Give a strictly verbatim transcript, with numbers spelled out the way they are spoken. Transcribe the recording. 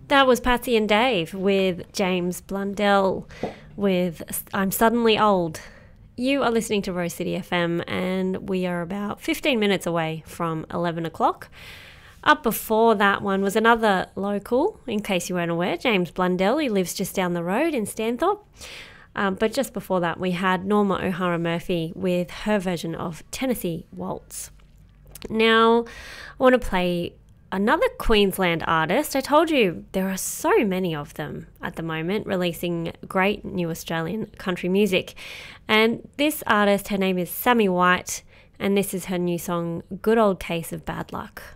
That was Patsy and Dave with James Blundell with I'm Suddenly Old. You are listening to Rose City F M and we are about fifteen minutes away from eleven o'clock. Up before that one was another local, in case you weren't aware, James Blundell. He lives just down the road in Stanthorpe. Um, but just before that we had Norma O'Hara Murphy with her version of Tennessee Waltz. Now I want to play another Queensland artist. I told you there are so many of them at the moment releasing great new Australian country music. And this artist, her name is Sammy White, and this is her new song, Good Old Case of Bad Luck.